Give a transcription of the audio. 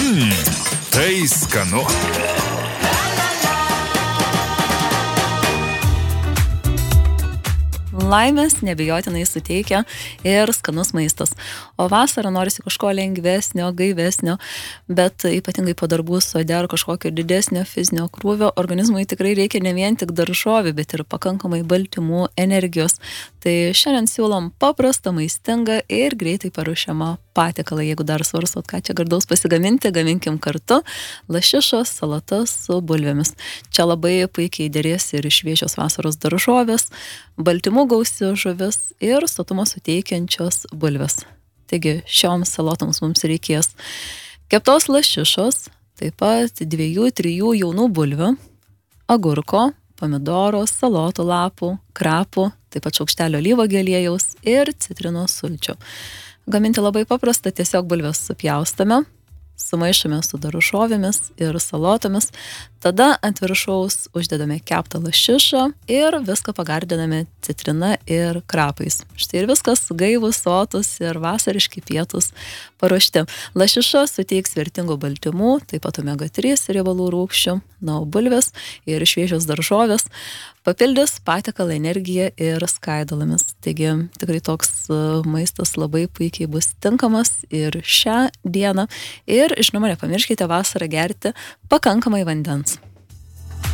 Tai skanu. Laimės nebijotinai suteikia ir skanus maistas. O vasarą norisi kažko lengvesnio, gaivesnio, bet ypatingai po darbų sode ar kažkokio didesnio fizinio krūvio organizmui tikrai reikia ne vien tik daržovių, bet ir pakankamai baltymų, energijos. Tai šiandien siūlom paprastą, maistingą ir greitai paruošiamą patiekalą. Jeigu dar svarstot, ką čia gardaus pasigaminti, gaminkim kartu lašišos, salatas su bulvėmis. Čia labai puikiai dėrės ir šviežios vasaros daržovės, baltymų gausi žuvis ir sotumą suteikiančios bulvės. Taigi šioms salotoms mums reikės keptos lašišos, taip pat 2-3 jaunų bulvių, agurko, pomidoro, salotų lapų, krapų, taip pat šaukštelio alyvuogių aliejaus ir citrinos sulčių. Gaminti labai paprasta, tiesiog bulves supjaustame, sumaišome su daržovėmis ir salotomis, tada ant viršaus uždedame keptą lašišą ir viską pagardiname citrina ir krapais. Štai ir viskas gaivus, sotus ir vasariški pietus paruošti. Lašiša suteiks vertingų baltymų, taip pat omega-3 riebalų rūgščių, o bulvės ir šviežios daržovės papildys patiekalą energiją ir skaidalomis. Taigi tikrai toks maistas labai puikiai bus tinkamas ir šią dieną. Ir žinoma, nepamirškite vasarą gerti pakankamai vandens.